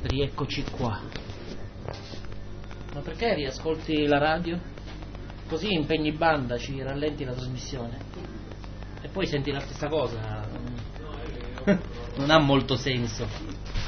Rieccoci qua. Ma perché riascolti la radio? Così impegni banda, ci rallenti la trasmissione. E poi senti la stessa cosa. Non ha molto senso.